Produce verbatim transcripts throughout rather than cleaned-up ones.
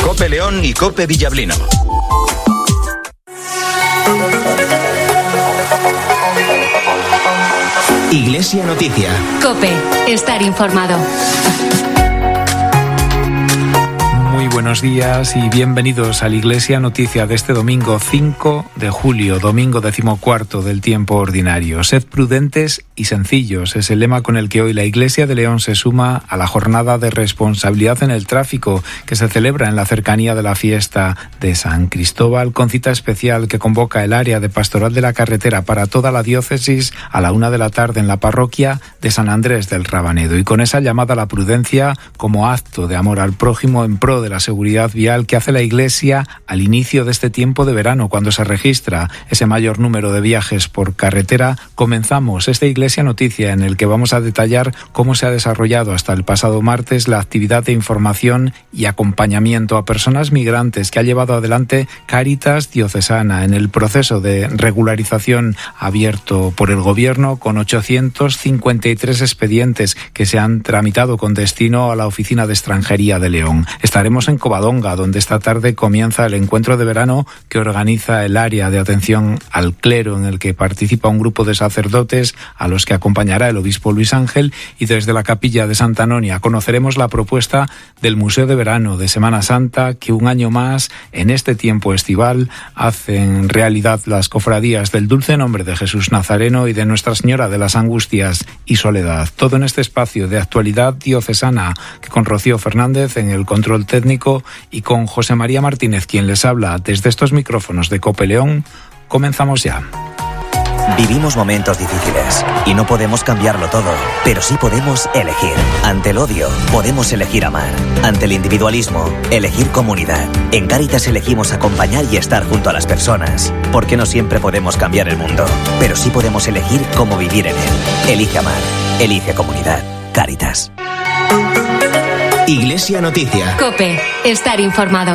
COPE León y COPE Villablino. Iglesia Noticia. COPE, estar informado. Muy buenos días y bienvenidos a la Iglesia Noticia de este domingo cinco de julio, domingo decimocuarto del tiempo ordinario. Sed prudentes y sencillos es el lema con el que hoy la Iglesia de León se suma a la jornada de responsabilidad en el tráfico que se celebra en la cercanía de la fiesta de San Cristóbal, con cita especial que convoca el área de Pastoral de la Carretera para toda la diócesis a la una de la tarde en la parroquia de San Andrés del Rabanedo, y con esa llamada a la prudencia como acto de amor al prójimo en pro de la seguridad vial que hace la Iglesia al inicio de este tiempo de verano, cuando se registra ese mayor número de viajes por carretera. Comenzamos esta Iglesia Noticia en el que vamos a detallar cómo se ha desarrollado hasta el pasado martes la actividad de información y acompañamiento a personas migrantes que ha llevado adelante Cáritas Diocesana en el proceso de regularización abierto por el Gobierno, con ochocientos cincuenta y tres expedientes que se han tramitado con destino a la Oficina de Extranjería de León. Estaremos en Covadonga, donde esta tarde comienza el encuentro de verano que organiza el área de atención al clero, en el que participa un grupo de sacerdotes a los que acompañará el obispo Luis Ángel, y desde la capilla de Santa Anonia conoceremos la propuesta del Museo de Verano de Semana Santa que un año más, en este tiempo estival, hacen realidad las cofradías del Dulce Nombre de Jesús Nazareno y de Nuestra Señora de las Angustias y Soledad. Todo en este espacio de actualidad diocesana, que con Rocío Fernández en el control técnico y con José María Martínez, quien les habla desde estos micrófonos de COPE León, comenzamos ya. Vivimos momentos difíciles y no podemos cambiarlo todo, pero sí podemos elegir. Ante el odio, podemos elegir amar. Ante el individualismo, elegir comunidad. En Cáritas elegimos acompañar y estar junto a las personas, porque no siempre podemos cambiar el mundo, pero sí podemos elegir cómo vivir en él. Elige amar, elige comunidad. Cáritas. Iglesia Noticia. COPE, estar informado.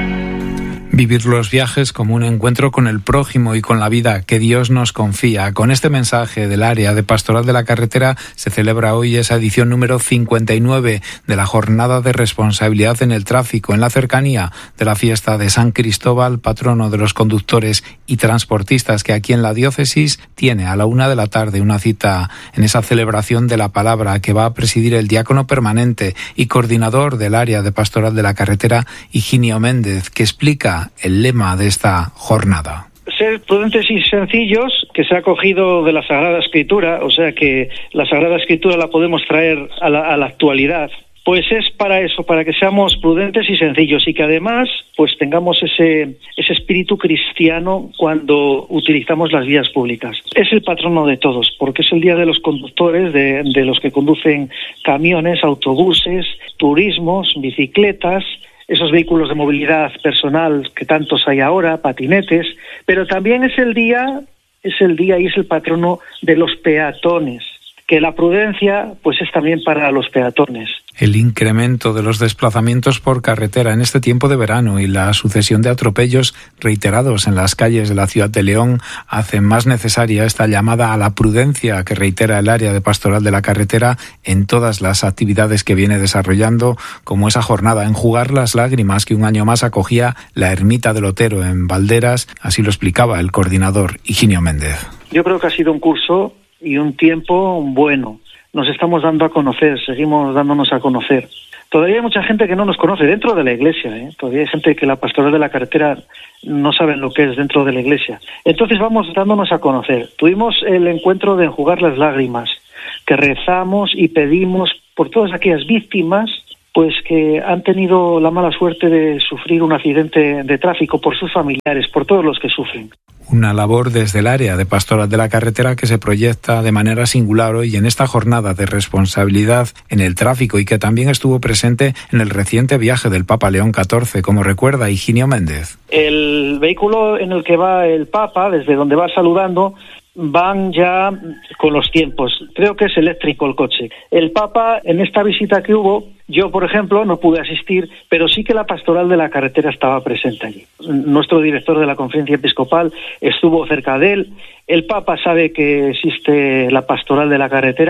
Vivir los viajes como un encuentro con el prójimo y con la vida que Dios nos confía. Con este mensaje del área de Pastoral de la Carretera se celebra hoy esa edición número cincuenta y nueve de la Jornada de Responsabilidad en el Tráfico, en la cercanía de la fiesta de San Cristóbal, patrono de los conductores y transportistas, que aquí en la diócesis tiene a la una de la tarde una cita en esa celebración de la palabra que va a presidir el diácono permanente y coordinador del área de Pastoral de la Carretera, Higinio Méndez, que explica el lema de esta jornada. Ser prudentes y sencillos, que se ha cogido de la Sagrada Escritura, o sea que la Sagrada Escritura la podemos traer a la, a la actualidad. Pues es para eso, para que seamos prudentes y sencillos y que además pues tengamos ese, ese espíritu cristiano cuando utilizamos las vías públicas. Es el patrono de todos, porque es el día de los conductores, de, de los que conducen camiones, autobuses, turismos, bicicletas, esos vehículos de movilidad personal que tantos hay ahora, patinetes, pero también es el día, es el día y es el patrono de los peatones, que la prudencia pues es también para los peatones. El incremento de los desplazamientos por carretera en este tiempo de verano y la sucesión de atropellos reiterados en las calles de la ciudad de León hacen más necesaria esta llamada a la prudencia que reitera el área de Pastoral de la Carretera en todas las actividades que viene desarrollando, como esa jornada Enjugar las lágrimas que un año más acogía la Ermita del Otero en Valderas. Así lo explicaba el coordinador Higinio Méndez. Yo creo que ha sido un curso y un tiempo bueno. Nos estamos dando a conocer, seguimos dándonos a conocer. Todavía hay mucha gente que no nos conoce dentro de la iglesia, ¿eh? Todavía hay gente que la Pastoral de la Carretera no saben lo que es dentro de la iglesia. Entonces vamos dándonos a conocer. Tuvimos el encuentro de Enjugar las lágrimas, que rezamos y pedimos por todas aquellas víctimas pues que han tenido la mala suerte de sufrir un accidente de tráfico, por sus familiares, por todos los que sufren. Una labor desde el área de Pastoral de la Carretera que se proyecta de manera singular hoy en esta jornada de responsabilidad en el tráfico y que también estuvo presente en el reciente viaje del Papa León catorce, como recuerda Higinio Méndez. El vehículo en el que va el Papa, desde donde va saludando, van ya con los tiempos. Creo que es eléctrico el coche. El Papa, en esta visita que hubo, yo, por ejemplo, no pude asistir, pero sí que la Pastoral de la Carretera estaba presente allí. Nuestro director de la Conferencia Episcopal estuvo cerca de él. El Papa sabe que existe la Pastoral de la Carretera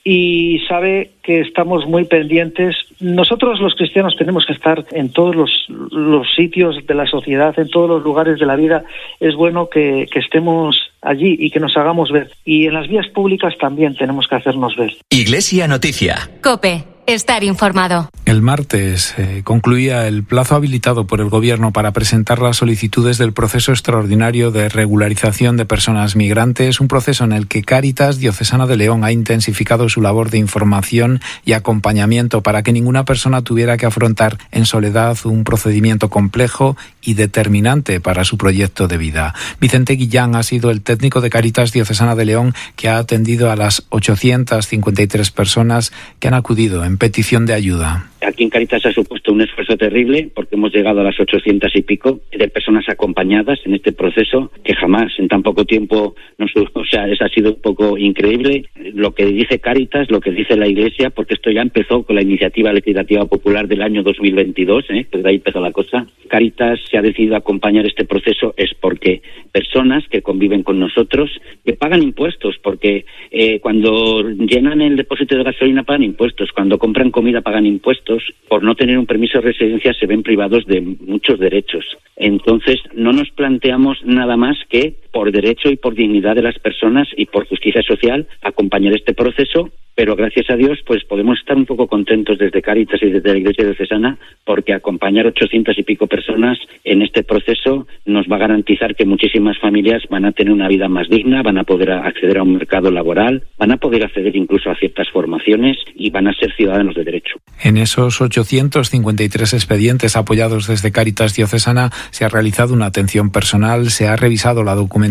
y sabe que estamos muy pendientes. Nosotros los cristianos tenemos que estar en todos los, los sitios de la sociedad, en todos los lugares de la vida. Es bueno que, que estemos allí y que nos hagamos ver. Y en las vías públicas también tenemos que hacernos ver. Iglesia Noticia. COPE. Estar informado. El martes eh, concluía el plazo habilitado por el Gobierno para presentar las solicitudes del proceso extraordinario de regularización de personas migrantes, un proceso en el que Cáritas Diocesana de León ha intensificado su labor de información y acompañamiento para que ninguna persona tuviera que afrontar en soledad un procedimiento complejo y determinante para su proyecto de vida. Vicente Guillán ha sido el técnico de Cáritas Diocesana de León que ha atendido a las ochocientas cincuenta y tres personas que han acudido en petición de ayuda. Aquí en Cáritas ha supuesto un esfuerzo terrible porque hemos llegado a las ochocientas y pico de personas acompañadas en este proceso que jamás en tan poco tiempo nos, o sea, eso ha sido un poco increíble. Lo que dice Cáritas, lo que dice la Iglesia, porque esto ya empezó con la iniciativa legislativa popular del año dos mil veintidós, ¿eh? Pues de ahí empezó la cosa. Cáritas se ha decidido acompañar este proceso es porque personas que conviven con nosotros, que pagan impuestos, porque eh, cuando llenan el depósito de gasolina pagan impuestos, cuando compran comida pagan impuestos, por no tener un permiso de residencia se ven privados de muchos derechos. Entonces no nos planteamos nada más que por derecho y por dignidad de las personas y por justicia social acompañar este proceso, pero gracias a Dios pues podemos estar un poco contentos desde Cáritas y desde la Iglesia Diocesana porque acompañar ochocientas y pico personas en este proceso nos va a garantizar que muchísimas familias van a tener una vida más digna, van a poder acceder a un mercado laboral, van a poder acceder incluso a ciertas formaciones y van a ser ciudadanos de derecho. En esos ochocientos cincuenta y tres expedientes apoyados desde Cáritas Diocesana se ha realizado una atención personal, se ha revisado la documentación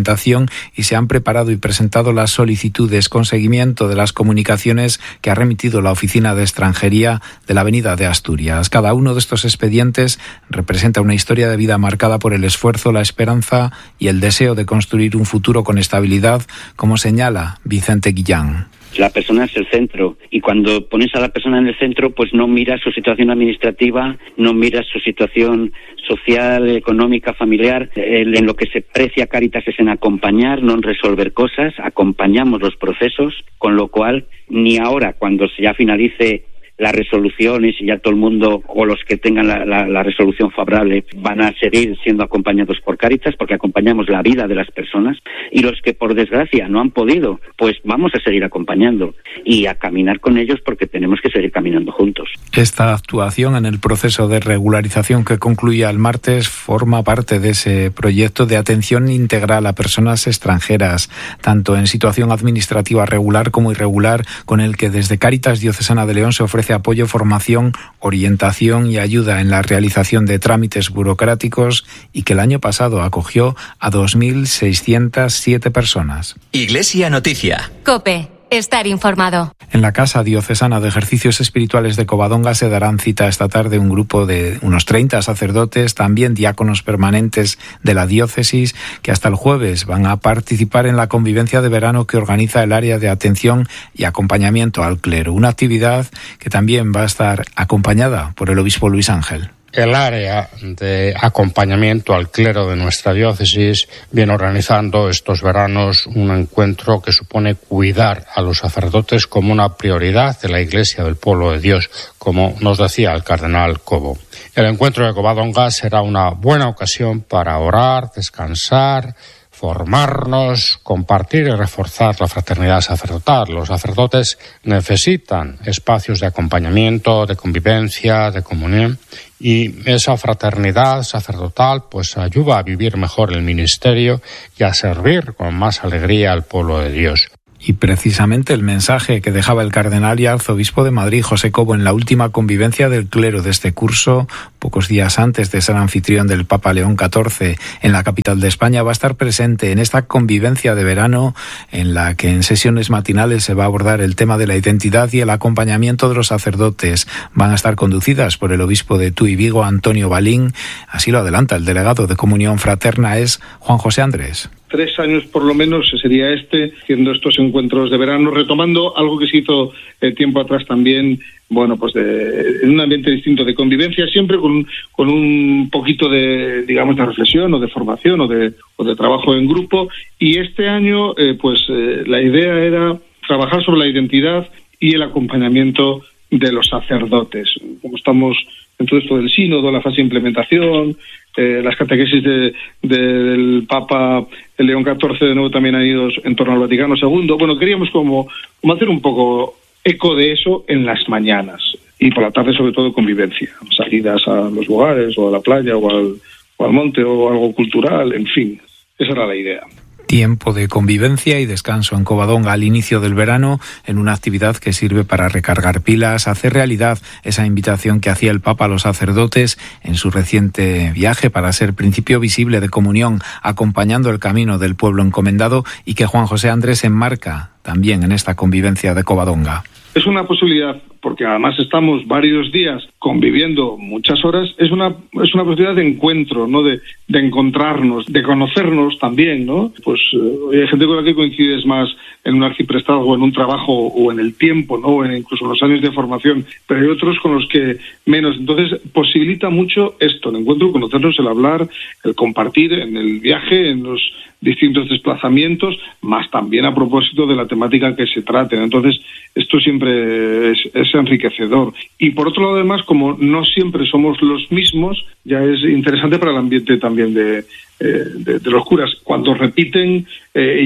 y se han preparado y presentado las solicitudes con seguimiento de las comunicaciones que ha remitido la Oficina de Extranjería de la Avenida de Asturias. Cada uno de estos expedientes representa una historia de vida marcada por el esfuerzo, la esperanza y el deseo de construir un futuro con estabilidad, como señala Vicente Guillán. La persona es el centro y cuando pones a la persona en el centro pues no miras su situación administrativa, no miras su situación social, económica, familiar. En lo que se precia Cáritas es en acompañar, no en resolver cosas. Acompañamos los procesos, con lo cual ni ahora cuando ya finalice las resoluciones y ya todo el mundo o los que tengan la, la, la resolución favorable van a seguir siendo acompañados por Cáritas porque acompañamos la vida de las personas y los que por desgracia no han podido pues vamos a seguir acompañando y a caminar con ellos porque tenemos que seguir caminando juntos. Esta actuación en el proceso de regularización que concluía el martes forma parte de ese proyecto de atención integral a personas extranjeras, tanto en situación administrativa regular como irregular, con el que desde Cáritas Diocesana de León se ofrece apoyo, formación, orientación y ayuda en la realización de trámites burocráticos y que el año pasado acogió a dos mil seiscientas siete personas. Iglesia Noticia. COPE. Estar informado. En la Casa Diocesana de Ejercicios Espirituales de Covadonga se darán cita esta tarde un grupo de unos treinta sacerdotes, también diáconos permanentes de la diócesis, que hasta el jueves van a participar en la convivencia de verano que organiza el área de atención y acompañamiento al clero, una actividad que también va a estar acompañada por el obispo Luis Ángel. El área de acompañamiento al clero de nuestra diócesis viene organizando estos veranos un encuentro que supone cuidar a los sacerdotes como una prioridad de la Iglesia del Pueblo de Dios, como nos decía el cardenal Cobo. El encuentro de Covadonga será una buena ocasión para orar, descansar, formarnos, compartir y reforzar la fraternidad sacerdotal. Los sacerdotes necesitan espacios de acompañamiento, de convivencia, de comunión, y esa fraternidad sacerdotal pues ayuda a vivir mejor el ministerio y a servir con más alegría al pueblo de Dios. Y precisamente el mensaje que dejaba el cardenal y arzobispo de Madrid, José Cobo, en la última convivencia del clero de este curso, pocos días antes de ser anfitrión del Papa León catorce en la capital de España, va a estar presente en esta convivencia de verano en la que en sesiones matinales se va a abordar el tema de la identidad y el acompañamiento de los sacerdotes. Van a estar conducidas por el obispo de Tui Vigo, Antonio Balín. Así lo adelanta el delegado de Comunión Fraterna, es Juan José Andrés. Tres años por lo menos sería este, haciendo estos encuentros de verano, retomando algo que se hizo eh, tiempo atrás también, bueno, pues de, en un ambiente distinto de convivencia, siempre con, con un poquito de, digamos, de reflexión o de formación o de, o de trabajo en grupo. Y este año, eh, pues eh, la idea era trabajar sobre la identidad y el acompañamiento de los sacerdotes. Como estamos en todo esto del sínodo, la fase de implementación, eh, las catequesis de, de, del Papa León catorce de nuevo también han ido en torno al Vaticano segundo. Bueno, queríamos como, como hacer un poco eco de eso en las mañanas y por la tarde sobre todo convivencia, salidas a los lugares o a la playa o al, o al monte o algo cultural, en fin, esa era la idea. Tiempo de convivencia y descanso en Covadonga al inicio del verano, en una actividad que sirve para recargar pilas, hacer realidad esa invitación que hacía el Papa a los sacerdotes en su reciente viaje para ser principio visible de comunión, acompañando el camino del pueblo encomendado, y que Juan José Andrés enmarca también en esta convivencia de Covadonga. Es una posibilidad, porque además estamos varios días conviviendo muchas horas, es una es una posibilidad de encuentro, ¿no? De, de encontrarnos, de conocernos también, ¿no? Pues eh, hay gente con la que coincides más en un arciprestazgo o en un trabajo o en el tiempo, ¿no? O en incluso los años de formación, pero hay otros con los que menos. Entonces posibilita mucho esto, el encuentro, conocernos, el hablar, el compartir en el viaje, en los distintos desplazamientos, más también a propósito de la temática que se trate. Entonces, esto siempre es, es enriquecedor. Y por otro lado, además, como no siempre somos los mismos, ya es interesante para el ambiente también de, eh, de, de los curas. Cuando repiten, eh,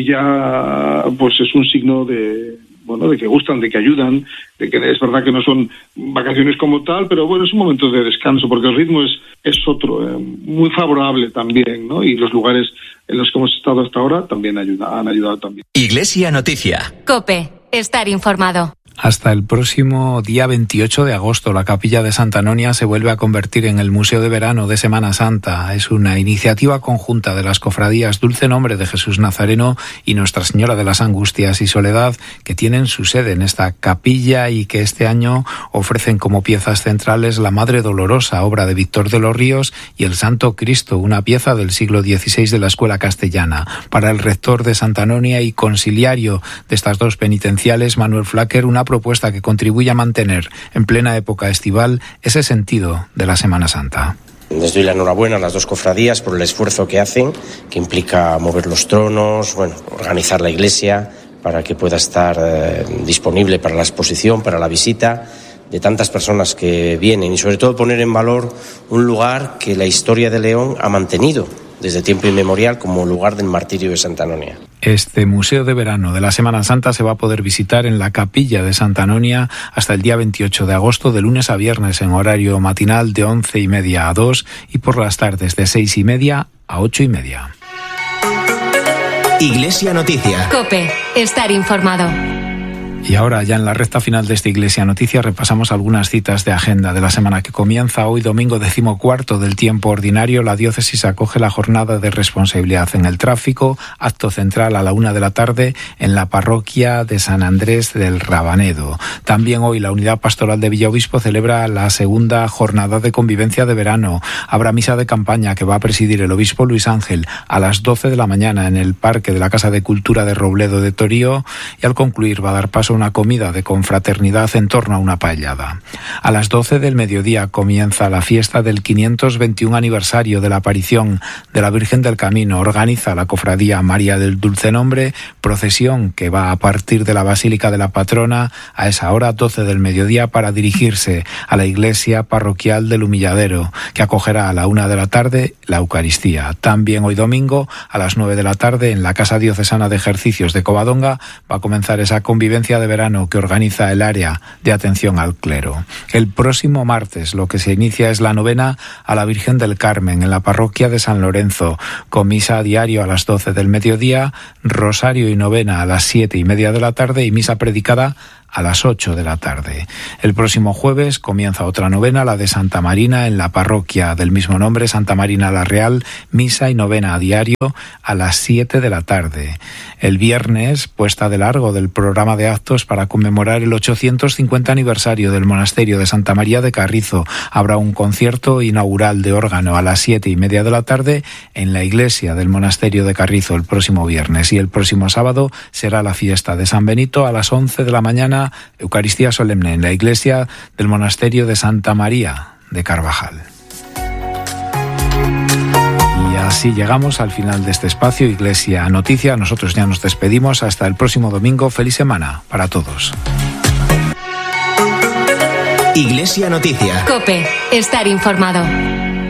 ya pues es un signo de... bueno, de que gustan, de que ayudan, de que es verdad que no son vacaciones como tal, pero bueno, es un momento de descanso, porque el ritmo es, es otro, eh, muy favorable también, ¿no? Y los lugares en los que hemos estado hasta ahora también ayuda, han ayudado también. Iglesia Noticia. COPE. Estar informado. Hasta el próximo día veintiocho de agosto, la Capilla de Santa Anonia se vuelve a convertir en el Museo de Verano de Semana Santa. Es una iniciativa conjunta de las cofradías Dulce Nombre de Jesús Nazareno y Nuestra Señora de las Angustias y Soledad, que tienen su sede en esta capilla y que este año ofrecen como piezas centrales la Madre Dolorosa, obra de Víctor de los Ríos, y el Santo Cristo, una pieza del siglo dieciséis de la Escuela Castellana. Para el rector de Santa Anonia y conciliario de estas dos penitenciales, Manuel Flaquer, una propuesta que contribuye a mantener en plena época estival ese sentido de la Semana Santa. Les doy la enhorabuena a las dos cofradías por el esfuerzo que hacen, que implica mover los tronos, bueno, organizar la iglesia para que pueda estar eh, disponible para la exposición, para la visita de tantas personas que vienen, y sobre todo poner en valor un lugar que la historia de León ha mantenido desde tiempo inmemorial como lugar del martirio de Santa Anonia. Este Museo de Verano de la Semana Santa se va a poder visitar en la Capilla de Santa Anonia hasta el día veintiocho de agosto, de lunes a viernes, en horario matinal de once y media a dos y por las tardes de seis y media a ocho y media. Iglesia Noticia. COPE. Estar informado. Y ahora, ya en la recta final de esta Iglesia Noticia, repasamos algunas citas de agenda de la semana que comienza. Hoy, domingo decimocuarto del tiempo ordinario, la diócesis acoge la jornada de responsabilidad en el tráfico, acto central a la una de la tarde en la parroquia de San Andrés del Rabanedo. También hoy la unidad pastoral de Villaobispo celebra la segunda jornada de convivencia de verano. Habrá misa de campaña que va a presidir el obispo Luis Ángel a las doce de la mañana en el Parque de la Casa de Cultura de Robledo de Torío, y al concluir va a dar paso una comida de confraternidad en torno a una paellada. A las doce del mediodía comienza la fiesta del quinientos veintiún aniversario de la aparición de la Virgen del Camino. Organiza la Cofradía María del Dulce Nombre, procesión que va a partir de la Basílica de la Patrona a esa hora, doce del mediodía, para dirigirse a la iglesia parroquial del Humilladero, que acogerá a la una de la tarde la Eucaristía. También hoy domingo, a las nueve de la tarde, en la Casa Diocesana de Ejercicios de Covadonga, va a comenzar esa convivencia de verano que organiza el área de atención al clero. El próximo martes lo que se inicia es la novena a la Virgen del Carmen en la parroquia de San Lorenzo, con misa a diario a las doce del mediodía, rosario y novena a las siete y media de la tarde y misa predicada a las ocho de la tarde. El próximo jueves comienza otra novena, la de Santa Marina, en la parroquia del mismo nombre, Santa Marina la Real, misa y novena a diario a las siete de la tarde. El viernes, puesta de largo del programa de actos para conmemorar el ochocientos cincuenta aniversario del monasterio de Santa María de Carrizo. Habrá un concierto inaugural de órgano a las siete y media de la tarde en la iglesia del monasterio de Carrizo el próximo viernes, y el próximo sábado será la fiesta de San Benito a las once de la mañana, Eucaristía solemne en la iglesia del monasterio de Santa María de Carvajal. Y así llegamos al final de este espacio Iglesia Noticia. Nosotros ya nos despedimos hasta el próximo domingo. Feliz semana para todos. Iglesia Noticia. COPE. Estar informado.